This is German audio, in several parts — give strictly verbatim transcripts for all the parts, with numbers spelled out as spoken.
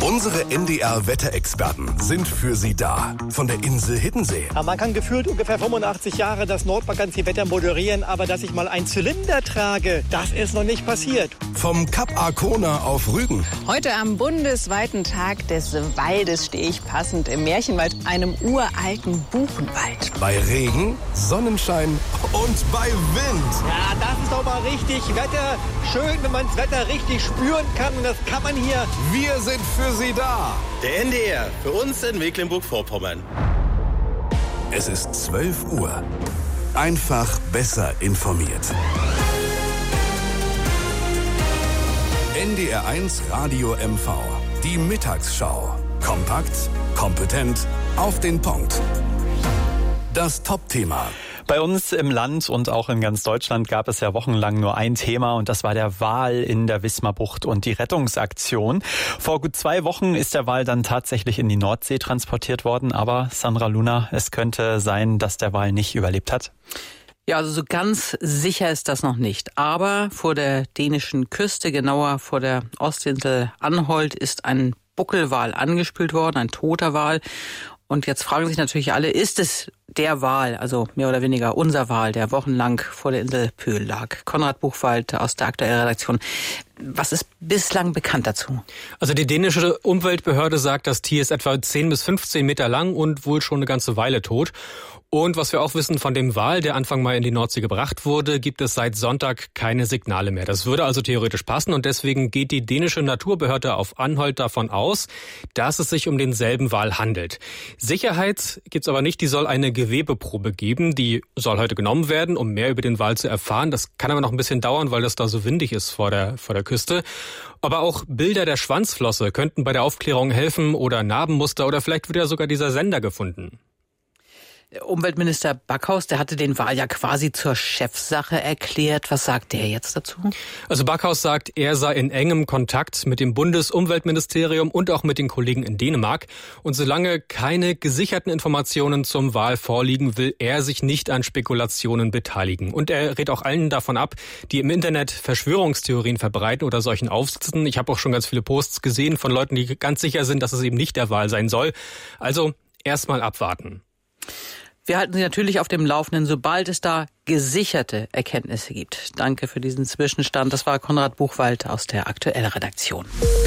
Unsere N D R-Wetterexperten sind für Sie da. Von der Insel Hiddensee. Ja, man kann gefühlt ungefähr fünfundachtzig Jahre das Nordvakanzwetter moderieren, aber dass ich mal einen Zylinder trage, das ist noch nicht passiert. Vom Kap Arkona auf Rügen. Heute am bundesweiten Tag des Waldes stehe ich passend im Märchenwald, einem uralten Buchenwald. Bei Regen, Sonnenschein und bei Wind. Ja, das ist doch mal richtig Wetter. Schön, wenn man das Wetter richtig spüren kann. Und das kann man hier. Wir sind für Sie da. Der N D R, für uns in Mecklenburg-Vorpommern. Es ist zwölf Uhr. Einfach besser informiert. N D R eins Radio M V. Die Mittagsschau. Kompakt, kompetent, auf den Punkt. Das Top-Thema. Bei uns im Land und auch in ganz Deutschland gab es ja wochenlang nur ein Thema und das war der Wal in der Wismarbucht und die Rettungsaktion. Vor gut zwei Wochen ist der Wal dann tatsächlich in die Nordsee transportiert worden, aber Sandra Luna, es könnte sein, dass der Wal nicht überlebt hat. Ja, also so ganz sicher ist das noch nicht. Aber vor der dänischen Küste, genauer vor der Ostinsel Anholt, ist ein Buckelwal angespült worden, ein toter Wal. Und jetzt fragen sich natürlich alle, ist es der Wal, also mehr oder weniger unser Wal, der wochenlang vor der Insel Pöhl lag? Konrad Buchwald aus der aktuellen Redaktion. Was ist bislang bekannt dazu? Also die dänische Umweltbehörde sagt, das Tier ist etwa zehn bis fünfzehn Meter lang und wohl schon eine ganze Weile tot. Und was wir auch wissen von dem Wal, der Anfang Mai in die Nordsee gebracht wurde, gibt es seit Sonntag keine Signale mehr. Das würde also theoretisch passen und deswegen geht die dänische Naturbehörde auf Anholt davon aus, dass es sich um denselben Wal handelt. Sicherheit gibt's aber nicht, die soll eine Gewebeprobe geben, die soll heute genommen werden, um mehr über den Wal zu erfahren. Das kann aber noch ein bisschen dauern, weil das da so windig ist vor der, vor der Küste. Aber auch Bilder der Schwanzflosse könnten bei der Aufklärung helfen oder Narbenmuster oder vielleicht wird ja sogar dieser Sender gefunden. Umweltminister Backhaus, der hatte den Wal ja quasi zur Chefsache erklärt. Was sagt der jetzt dazu? Also Backhaus sagt, er sei in engem Kontakt mit dem Bundesumweltministerium und auch mit den Kollegen in Dänemark. Und solange keine gesicherten Informationen zum Wal vorliegen, will er sich nicht an Spekulationen beteiligen. Und er rät auch allen davon ab, die im Internet Verschwörungstheorien verbreiten oder solchen aufsitzen. Ich habe auch schon ganz viele Posts gesehen von Leuten, die ganz sicher sind, dass es eben nicht der Wal sein soll. Also erstmal abwarten. Wir halten Sie natürlich auf dem Laufenden, sobald es da gesicherte Erkenntnisse gibt. Danke für diesen Zwischenstand. Das war Konrad Buchwald aus der aktuellen Redaktion.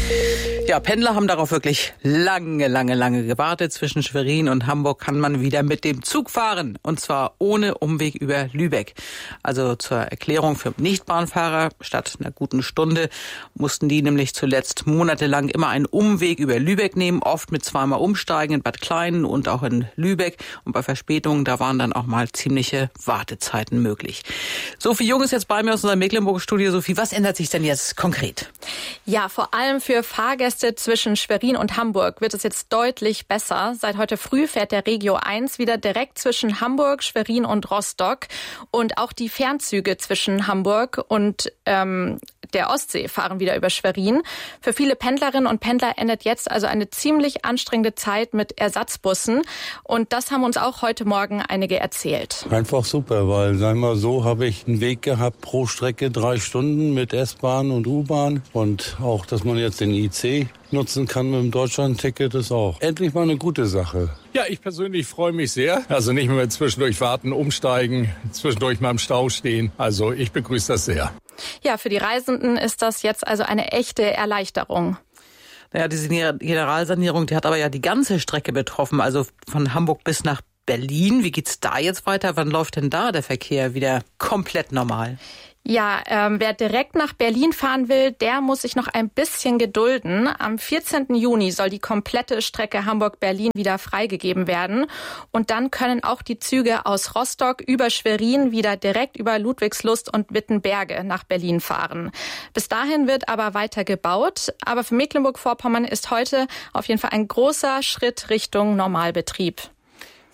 Ja, Pendler haben darauf wirklich lange, lange, lange gewartet. Zwischen Schwerin und Hamburg kann man wieder mit dem Zug fahren. Und zwar ohne Umweg über Lübeck. Also zur Erklärung für Nichtbahnfahrer. Statt einer guten Stunde mussten die nämlich zuletzt monatelang immer einen Umweg über Lübeck nehmen. Oft mit zweimal Umsteigen in Bad Kleinen und auch in Lübeck. Und bei Verspätungen, da waren dann auch mal ziemliche Wartezeiten möglich. Sophie Jung ist jetzt bei mir aus unserem Mecklenburg-Studio. Sophie, was ändert sich denn jetzt konkret? Ja, vor allem für Fahrgäste zwischen Schwerin und Hamburg wird es jetzt deutlich besser. Seit heute früh fährt der Regio eins wieder direkt zwischen Hamburg, Schwerin und Rostock. Und auch die Fernzüge zwischen Hamburg und ähm, der Ostsee fahren wieder über Schwerin. Für viele Pendlerinnen und Pendler endet jetzt also eine ziemlich anstrengende Zeit mit Ersatzbussen. Und das haben uns auch heute Morgen einige erzählt. Einfach super, weil, sagen wir so, habe ich einen Weg gehabt pro Strecke drei Stunden mit S-Bahn und U-Bahn. Und auch, dass man jetzt den I C nutzen kann mit dem Deutschland-Ticket, ist auch endlich mal eine gute Sache. Ja, ich persönlich freue mich sehr. Also nicht mehr zwischendurch warten, umsteigen, zwischendurch mal im Stau stehen. Also ich begrüße das sehr. Ja, für die Reisenden ist das jetzt also eine echte Erleichterung. Naja, diese Generalsanierung, die hat aber ja die ganze Strecke betroffen, also von Hamburg bis nach Berlin. Wie geht's da jetzt weiter? Wann läuft denn da der Verkehr wieder komplett normal? Ja, ähm, wer direkt nach Berlin fahren will, der muss sich noch ein bisschen gedulden. Am vierzehnten Juni soll die komplette Strecke Hamburg-Berlin wieder freigegeben werden. Und dann können auch die Züge aus Rostock über Schwerin wieder direkt über Ludwigslust und Wittenberge nach Berlin fahren. Bis dahin wird aber weiter gebaut. Aber für Mecklenburg-Vorpommern ist heute auf jeden Fall ein großer Schritt Richtung Normalbetrieb.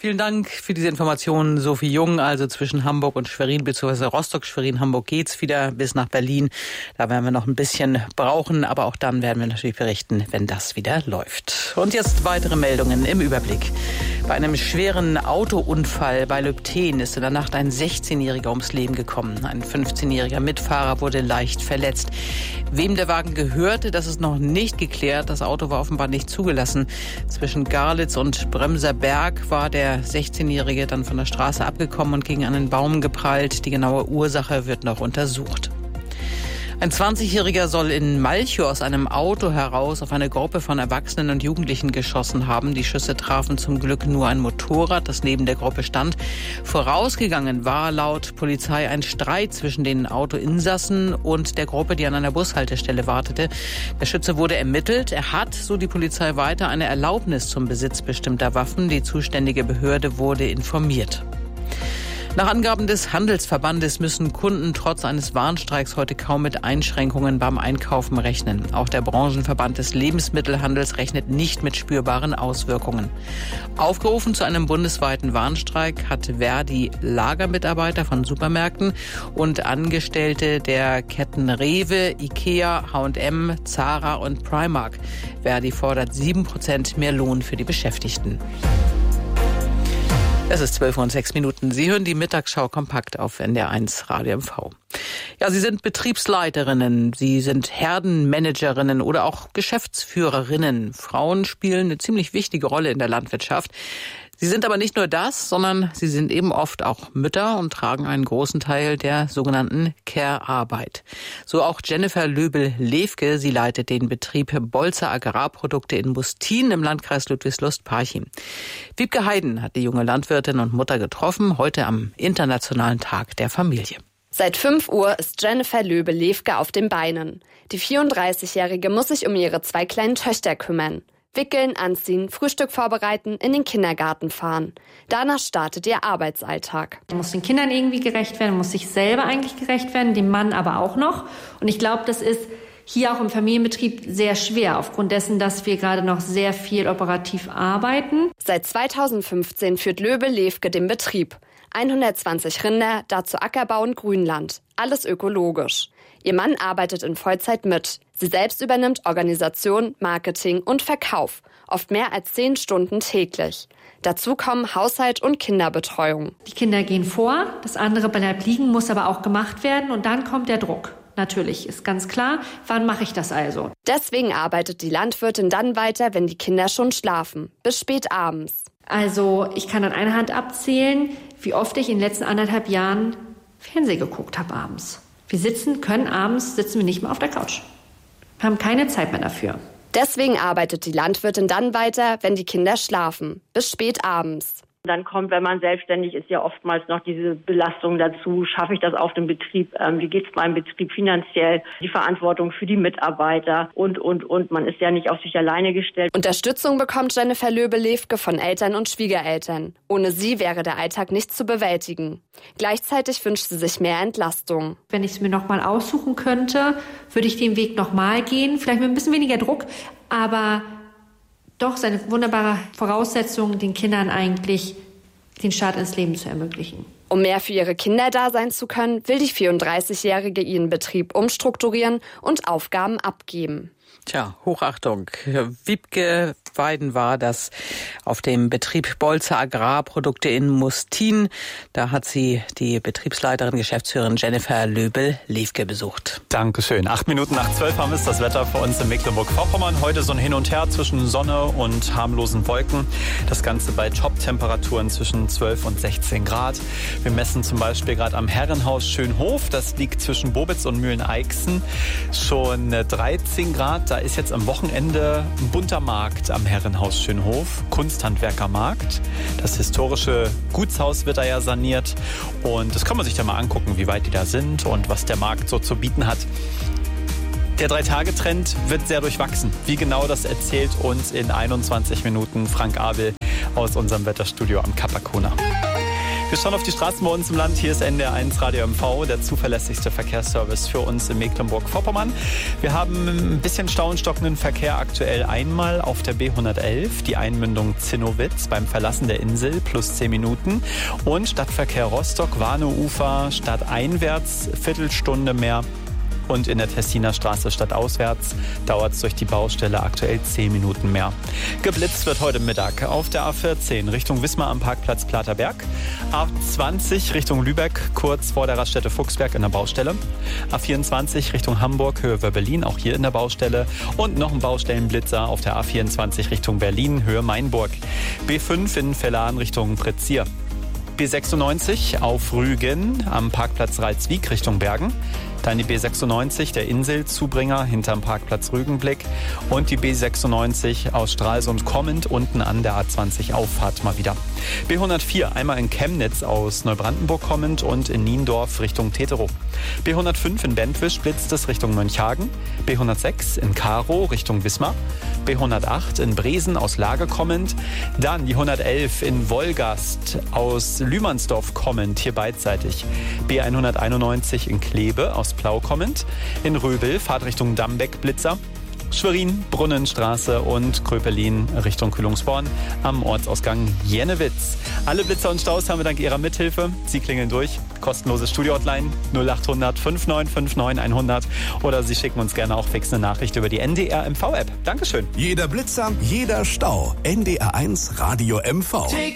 Vielen Dank für diese Informationen, Sophie Jung. Also zwischen Hamburg und Schwerin bzw. Rostock, Schwerin, Hamburg geht's wieder bis nach Berlin. Da werden wir noch ein bisschen brauchen, aber auch dann werden wir natürlich berichten, wenn das wieder läuft. Und jetzt weitere Meldungen im Überblick. Bei einem schweren Autounfall bei Lübten ist in der Nacht ein sechzehnjähriger ums Leben gekommen. Ein fünfzehnjähriger Mitfahrer wurde leicht verletzt. Wem der Wagen gehörte, das ist noch nicht geklärt. Das Auto war offenbar nicht zugelassen. Zwischen Garlitz und Bremser Berg war der sechzehnjährige dann von der Straße abgekommen und gegen einen Baum geprallt. Die genaue Ursache wird noch untersucht. Ein zwanzigjähriger soll in Malchow aus einem Auto heraus auf eine Gruppe von Erwachsenen und Jugendlichen geschossen haben. Die Schüsse trafen zum Glück nur ein Motorrad, das neben der Gruppe stand. Vorausgegangen war laut Polizei ein Streit zwischen den Autoinsassen und der Gruppe, die an einer Bushaltestelle wartete. Der Schütze wurde ermittelt. Er hat, so die Polizei weiter, eine Erlaubnis zum Besitz bestimmter Waffen. Die zuständige Behörde wurde informiert. Nach Angaben des Handelsverbandes müssen Kunden trotz eines Warnstreiks heute kaum mit Einschränkungen beim Einkaufen rechnen. Auch der Branchenverband des Lebensmittelhandels rechnet nicht mit spürbaren Auswirkungen. Aufgerufen zu einem bundesweiten Warnstreik hat Verdi Lagermitarbeiter von Supermärkten und Angestellte der Ketten Rewe, Ikea, H und M, Zara und Primark. Verdi fordert sieben Prozent mehr Lohn für die Beschäftigten. Es ist zwölf Uhr und sechs Minuten. Sie hören die Mittagsschau kompakt auf N D R eins Radio M V. Ja, Sie sind Betriebsleiterinnen, Sie sind Herdenmanagerinnen oder auch Geschäftsführerinnen. Frauen spielen eine ziemlich wichtige Rolle in der Landwirtschaft. Sie sind aber nicht nur das, sondern sie sind eben oft auch Mütter und tragen einen großen Teil der sogenannten Care-Arbeit. So auch Jennifer Löbel-Lewke. Sie leitet den Betrieb Bolzer Agrarprodukte in Mustin im Landkreis Ludwigslust-Parchim. Wiebke Heiden hat die junge Landwirtin und Mutter getroffen, heute am Internationalen Tag der Familie. Seit fünf Uhr ist Jennifer Löbel-Lewke auf den Beinen. Die vierunddreißigjährige muss sich um ihre zwei kleinen Töchter kümmern. Wickeln, anziehen, Frühstück vorbereiten, in den Kindergarten fahren. Danach startet ihr Arbeitsalltag. Man muss den Kindern irgendwie gerecht werden, muss sich selber eigentlich gerecht werden, dem Mann aber auch noch. Und ich glaube, das ist hier auch im Familienbetrieb sehr schwer, aufgrund dessen, dass wir gerade noch sehr viel operativ arbeiten. Seit zweitausendfünfzehn führt Löbel-Lewke den Betrieb. hundertzwanzig Rinder, dazu Ackerbau und Grünland. Alles ökologisch. Ihr Mann arbeitet in Vollzeit mit. Sie selbst übernimmt Organisation, Marketing und Verkauf. Oft mehr als zehn Stunden täglich. Dazu kommen Haushalt und Kinderbetreuung. Die Kinder gehen vor, das andere bleibt liegen, muss aber auch gemacht werden. Und dann kommt der Druck. Natürlich, ist ganz klar. Wann mache ich das also? Deswegen arbeitet die Landwirtin dann weiter, wenn die Kinder schon schlafen. Bis spät abends. Also ich kann an einer Hand abzählen, wie oft ich in den letzten anderthalb Jahren Fernsehen geguckt habe abends. Wir sitzen, können abends, sitzen wir nicht mehr auf der Couch. Wir haben keine Zeit mehr dafür. Deswegen arbeitet die Landwirtin dann weiter, wenn die Kinder schlafen. Bis spät abends. Dann kommt, wenn man selbstständig ist, ja oftmals noch diese Belastung dazu. Schaffe ich das auf dem Betrieb? Ähm, wie geht es meinem Betrieb finanziell? Die Verantwortung für die Mitarbeiter und, und, und. Man ist ja nicht auf sich alleine gestellt. Unterstützung bekommt Jennifer Löbel-Lewke von Eltern und Schwiegereltern. Ohne sie wäre der Alltag nicht zu bewältigen. Gleichzeitig wünscht sie sich mehr Entlastung. Wenn ich es mir noch mal aussuchen könnte, würde ich den Weg noch mal gehen. Vielleicht mit ein bisschen weniger Druck, aber doch seine wunderbare Voraussetzung, den Kindern eigentlich den Start ins Leben zu ermöglichen. Um mehr für ihre Kinder da sein zu können, will die vierunddreißigjährige ihren Betrieb umstrukturieren und Aufgaben abgeben. Tja, Hochachtung. Wiebke Weiden war das auf dem Betrieb Bolzer Agrarprodukte in Mustin. Da hat sie die Betriebsleiterin, Geschäftsführerin Jennifer Löbel-Lewke besucht. Dankeschön. Acht Minuten nach zwölf haben wir das Wetter für uns in Mecklenburg-Vorpommern. Heute so ein Hin und Her zwischen Sonne und harmlosen Wolken. Das Ganze bei Top-Temperaturen zwischen zwölf und sechzehn Grad. Wir messen zum Beispiel gerade am Herrenhaus Schönhof. Das liegt zwischen Bobitz und Mühlen-Eichsen. Schon dreizehn Grad. Da ist jetzt am Wochenende ein bunter Markt am Herrenhaus Schönhof, Kunsthandwerkermarkt. Das historische Gutshaus wird da ja saniert und das kann man sich da mal angucken, wie weit die da sind und was der Markt so zu bieten hat. Der Drei-Tage-Trend wird sehr durchwachsen. Wie genau, das erzählt uns in einundzwanzig Minuten Frank Abel aus unserem Wetterstudio am Kapakona. Wir schauen auf die Straßen bei uns im Land. Hier ist N D R eins Radio M V, der zuverlässigste Verkehrsservice für uns in Mecklenburg-Vorpommern. Wir haben ein bisschen Stau und stockenden Verkehr aktuell einmal auf der B hundertelf, die Einmündung Zinnowitz beim Verlassen der Insel, plus zehn Minuten. Und Stadtverkehr Rostock, Warneufer, stadteinwärts, Viertelstunde mehr. Und in der Tessiner Straße stadtauswärts dauert es durch die Baustelle aktuell zehn Minuten mehr. Geblitzt wird heute Mittag auf der A vierzehn Richtung Wismar am Parkplatz Platerberg. A zwanzig Richtung Lübeck, kurz vor der Raststätte Fuchsberg in der Baustelle. A vierundzwanzig Richtung Hamburg, Höhe Berlin, auch hier in der Baustelle. Und noch ein Baustellenblitzer auf der A vierundzwanzig Richtung Berlin, Höhe Mainburg. B fünf in Vellan Richtung Pretzier. B sechsundneunzig auf Rügen am Parkplatz Reitswiek Richtung Bergen. Dann die B sechsundneunzig, der Inselzubringer hinterm Parkplatz Rügenblick. Und die B sechsundneunzig aus Stralsund kommend unten an der A zwanzig Auffahrt mal wieder. B hundertvier einmal in Chemnitz aus Neubrandenburg kommend und in Niendorf Richtung Teterow. B hundertfünf in Bentwisch blitzt es Richtung Mönchhagen. B hundertsechs in Karow Richtung Wismar. B hundertacht in Bresen aus Lage kommend. Dann die hundertelf in Wolgast aus Lühmannsdorf kommend, hier beidseitig. B hunderteinundneunzig in Kleve aus Plau kommend. In Röbel Fahrt Richtung Dambeck Blitzer. Schwerin, Brunnenstraße und Kröpelin Richtung Kühlungsborn am Ortsausgang Jennewitz. Alle Blitzer und Staus haben wir dank Ihrer Mithilfe. Sie klingeln durch. Kostenlose Studio-Hotline null acht hundert fünfundneunzig fünfundneunzig hundert oder Sie schicken uns gerne auch fix eine Nachricht über die N D R M V-App. Dankeschön. Jeder Blitzer, jeder Stau. N D R eins Radio M V.